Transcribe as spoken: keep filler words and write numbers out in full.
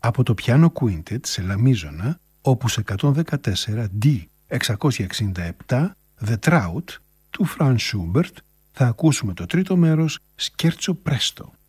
Από το πιάνο Quintet σε λαμίζωνα, όπους εκατόν δεκατέσσερα ντι εξακόσια εξήντα επτά The Trout του Franz Schubert, θα ακούσουμε το τρίτο μέρος Scherzo Presto.